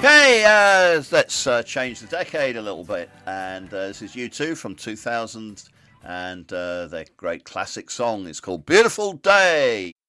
Okay, let's change the decade a little bit. And this is U2 from 2000 and their great classic song is called Beautiful Day.